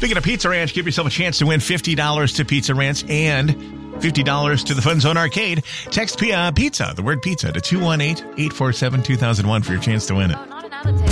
Speaking of Pizza Ranch, give yourself a chance to win $50 to Pizza Ranch and $50 to the Fun Zone Arcade. Text pizza, the word pizza, to 218-847-2001 for your chance to win it. Oh, not an attitude.